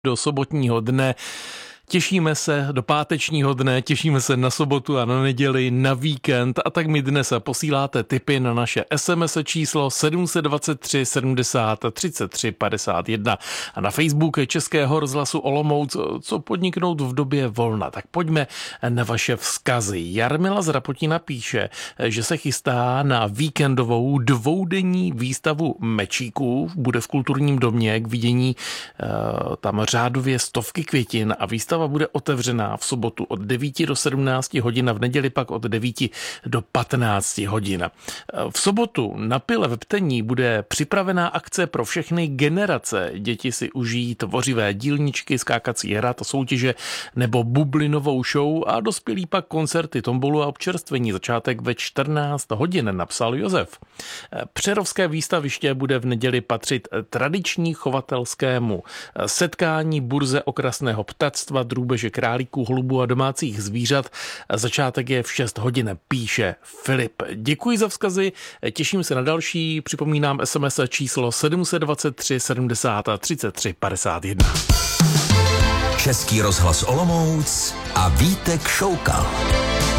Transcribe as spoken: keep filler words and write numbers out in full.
do sobotního dne. Těšíme se do pátečního dne, těšíme se na sobotu a na neděli, na víkend, a tak mi dnes posíláte tipy na naše es em es číslo sedm set dvacet tři sedmdesát třicet tři padesát jedna a na Facebook Českého rozhlasu Olomouc, co podniknout v době volna. Tak pojďme na vaše vzkazy. Jarmila z Rapotina píše, že se chystá na víkendovou dvoudenní výstavu mečíků, bude v kulturním domě k vidění tam řádově stovky květin a výstava bude otevřená v sobotu od devíti do sedmnácti hodin a v neděli pak od devíti do patnácti hodin. V sobotu na Pile ve Ptení bude připravená akce pro všechny generace. Děti si užijí tvořivé dílničky, skákací hrad a soutěže nebo bublinovou show a dospělí pak koncerty, tombolu a občerstvení. Začátek ve čtrnáct hodin, napsal Josef. Přerovské výstaviště bude v neděli patřit tradiční chovatelskému setkání, burze okrasného ptactva, drůbeže, králíků, holubů a domácích zvířat. Začátek je v šest hodin, píše Filip. Děkuji za vzkazy, těším se na další. Připomínám es em es číslo sedm set dvacet tři sedmdesát třicet tři padesát jedna. Český rozhlas Olomouc a Vítek Šoukal.